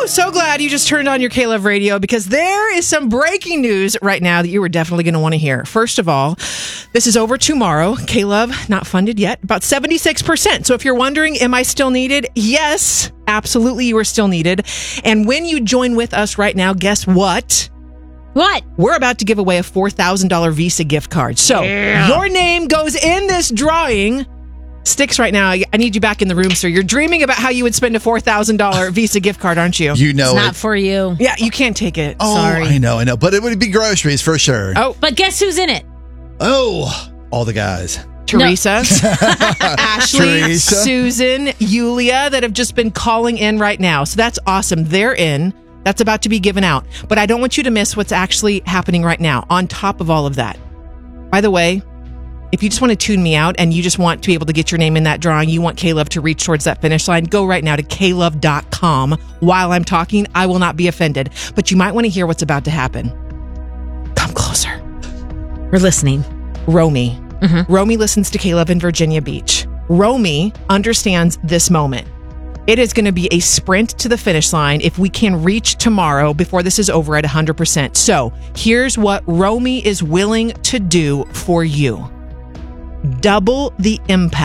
so glad you just turned on your K-Love radio because there is some breaking news right now that you are definitely going to want to hear. First of all, this is over tomorrow. K-Love, not funded yet, about 76%. So if you're wondering, am I still needed? Yes, absolutely, you are still needed. And when you join with us right now, guess what? What? We're about to give away a $4,000 Visa gift card. So your name goes in this drawing. Sticks right now. I need you back in the room, sir. You're dreaming about how you would spend a $4,000 Visa gift card, aren't you? You know It's not for you. Yeah, you can't take it. Oh, Sorry. I know. But it would be groceries for sure. Oh, But guess who's in it? Oh, all the guys. Teresa, Ashley, Teresa. Susan, Yulia that have just been calling in right now. So that's awesome. They're in. That's about to be given out. But I don't want you to miss what's actually happening right now on top of all of that. By the way, if you just want to tune me out and you just want to be able to get your name in that drawing, you want K-Love to reach towards that finish line, go right now to klove.com. While I'm talking, I will not be offended. But you might want to hear what's about to happen. Come closer. We're listening. Romy. Romy listens to K-Love in Virginia Beach. Romy understands this moment. It is going to be a sprint to the finish line if we can reach tomorrow before this is over at 100%. So here's what Romy is willing to do for you. Double the impact